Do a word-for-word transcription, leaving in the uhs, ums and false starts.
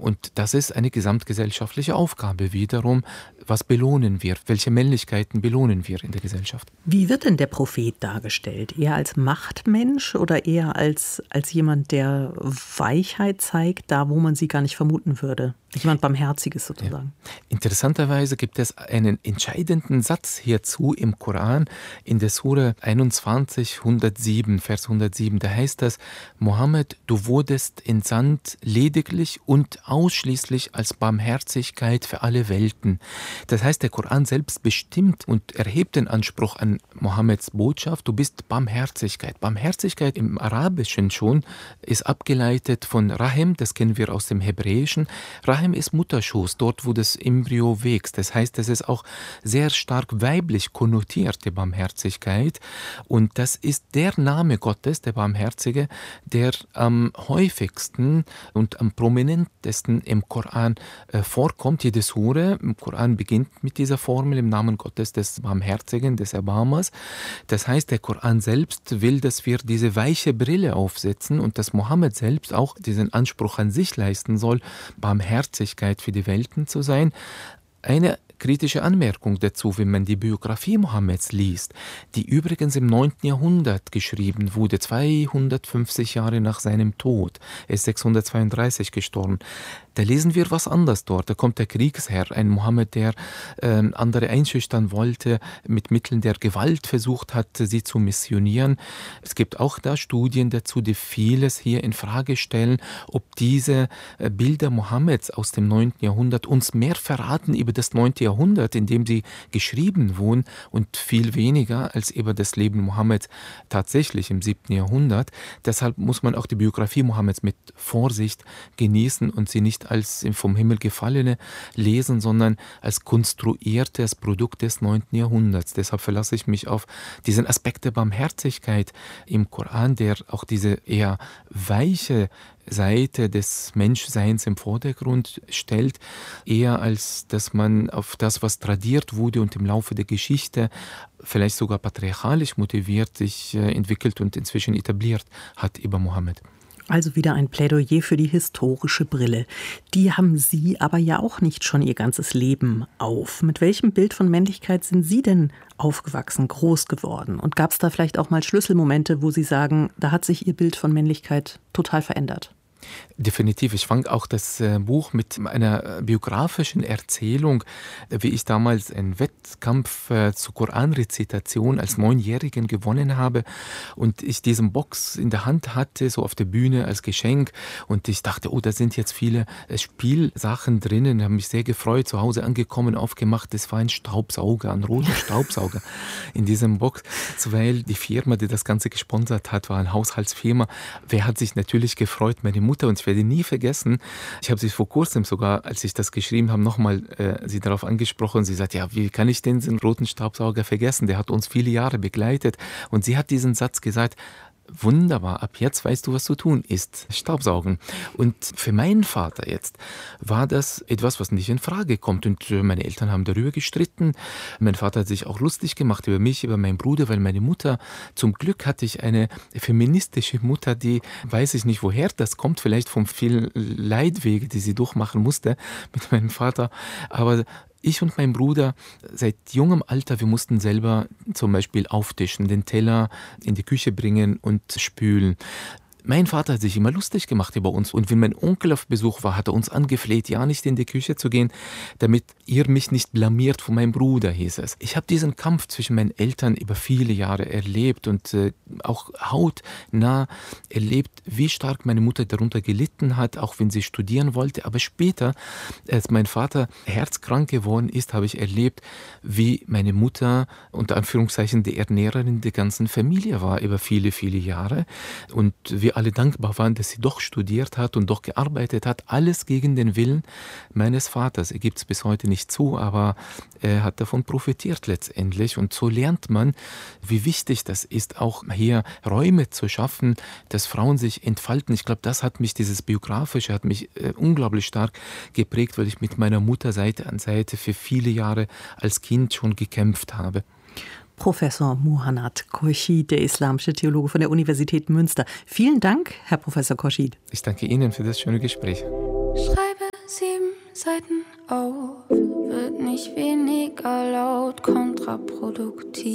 Und das ist eine gesamtgesellschaftliche Aufgabe wiederum. Was belohnen wir? Welche Männlichkeiten belohnen wir in der Gesellschaft? Wie wird denn der Prophet dargestellt? Eher als Machtmensch oder eher als, als jemand, der Weichheit zeigt, da wo man sie gar nicht vermuten würde? Jemand Barmherziges sozusagen. Ja. Interessanterweise gibt es einen entscheidenden Satz hierzu im Koran, in der Sure einundzwanzig, hundertsieben, Vers hundertsieben. Da heißt das: Mohammed, du wurdest entsandt lediglich und ausschließlich als Barmherzigkeit für alle Welten. Das heißt, der Koran selbst bestimmt und erhebt den Anspruch an Mohammeds Botschaft: Du bist Barmherzigkeit. Barmherzigkeit im Arabischen schon ist abgeleitet von Rahim, das kennen wir aus dem Hebräischen. Rahim ist Mutterschoß, dort wo das Embryo wächst. Das heißt, es ist auch sehr stark weiblich konnotierte Barmherzigkeit. Und das ist der Name Gottes, der Barmherzige, der am häufigsten und am prominentesten im Koran äh, vorkommt. Jede Sure im Koran beginnt mit dieser Formel im Namen Gottes des Barmherzigen, des Erbarmers. Das heißt, der Koran selbst will, dass wir diese weiche Brille aufsetzen und dass Mohammed selbst auch diesen Anspruch an sich leisten soll, Barmherzigkeit für die Welten zu sein. Eine kritische Anmerkung dazu, wenn man die Biografie Mohammeds liest, die übrigens im neunten Jahrhundert geschrieben wurde, zweihundertfünfzig Jahre nach seinem Tod. Er ist sechshundertzweiunddreißig gestorben. Da lesen wir was anderes dort. Da kommt der Kriegsherr, ein Mohammed, der äh, andere einschüchtern wollte, mit Mitteln der Gewalt versucht hat, sie zu missionieren. Es gibt auch da Studien dazu, die vieles hier in Frage stellen, ob diese äh, Bilder Mohammeds aus dem neunten Jahrhundert uns mehr verraten über das neunte Jahrhundert, in dem sie geschrieben wurden, und viel weniger als über das Leben Mohammeds tatsächlich im siebten Jahrhundert. Deshalb muss man auch die Biografie Mohammeds mit Vorsicht genießen und sie nicht als vom Himmel gefallene lesen, sondern als konstruiertes Produkt des neunten Jahrhunderts. Deshalb verlasse ich mich auf diesen Aspekt der Barmherzigkeit im Koran, der auch diese eher weiche Seite des Menschseins im Vordergrund stellt, eher als dass man auf das, was tradiert wurde und im Laufe der Geschichte vielleicht sogar patriarchalisch motiviert sich entwickelt und inzwischen etabliert hat über Mohammed. Also wieder ein Plädoyer für die historische Brille. Die haben Sie aber ja auch nicht schon Ihr ganzes Leben auf. Mit welchem Bild von Männlichkeit sind Sie denn aufgewachsen, groß geworden? Und gab es da vielleicht auch mal Schlüsselmomente, wo Sie sagen, da hat sich Ihr Bild von Männlichkeit total verändert? Definitiv. Ich fange auch das äh, Buch mit einer biografischen Erzählung, äh, wie ich damals einen Wettkampf äh, zur Koranrezitation als Neunjährigen gewonnen habe und ich diesen Box in der Hand hatte, so auf der Bühne als Geschenk, und ich dachte, oh, da sind jetzt viele äh, Spielsachen drinnen. Ich habe mich sehr gefreut, zu Hause angekommen, aufgemacht. Es war ein Staubsauger, ein roter Staubsauger in diesem Box, weil die Firma, die das Ganze gesponsert hat, war eine Haushaltsfirma. Wer hat sich natürlich gefreut? Meine Mutter. Und ich werde nie vergessen, ich habe sie vor kurzem sogar, als ich das geschrieben habe, nochmal äh, sie darauf angesprochen. Sie sagt, ja, wie kann ich denn den roten Staubsauger vergessen? Der hat uns viele Jahre begleitet. Und sie hat diesen Satz gesagt: Wunderbar, ab jetzt weißt du, was zu tun ist. Staubsaugen. Und für meinen Vater jetzt war das etwas, was nicht in Frage kommt. Und meine Eltern haben darüber gestritten. Mein Vater hat sich auch lustig gemacht über mich, über meinen Bruder, weil meine Mutter, zum Glück hatte ich eine feministische Mutter, die, weiß ich nicht, woher das kommt, vielleicht vom vielen Leidwege, die sie durchmachen musste mit meinem Vater. Aber ich und mein Bruder, seit jungem Alter, wir mussten selber zum Beispiel auftischen, den Teller in die Küche bringen und spülen. Mein Vater hat sich immer lustig gemacht über uns. Und wenn mein Onkel auf Besuch war, hat er uns angefleht, ja nicht in die Küche zu gehen, damit ihr mich nicht blamiert von meinem Bruder, hieß es. Ich habe diesen Kampf zwischen meinen Eltern über viele Jahre erlebt und äh, auch hautnah erlebt, wie stark meine Mutter darunter gelitten hat, auch wenn sie studieren wollte. Aber später, als mein Vater herzkrank geworden ist, habe ich erlebt, wie meine Mutter, unter Anführungszeichen, die Ernährerin der ganzen Familie war über viele, viele Jahre. Und wir alle dankbar waren, dass sie doch studiert hat und doch gearbeitet hat. Alles gegen den Willen meines Vaters. Er gibt es bis heute nicht zu, aber er hat davon profitiert letztendlich. Und so lernt man, wie wichtig das ist, auch hier Räume zu schaffen, dass Frauen sich entfalten. Ich glaube, das hat mich, dieses Biografische, hat mich äh, unglaublich stark geprägt, weil ich mit meiner Mutter Seite an Seite für viele Jahre als Kind schon gekämpft habe. Professor Muhannad Khorshid, der islamische Theologe von der Universität Münster. Vielen Dank, Herr Professor Khorshid. Ich danke Ihnen für das schöne Gespräch. Schreibe sieben Seiten auf, wird nicht weniger laut, kontraproduktiv.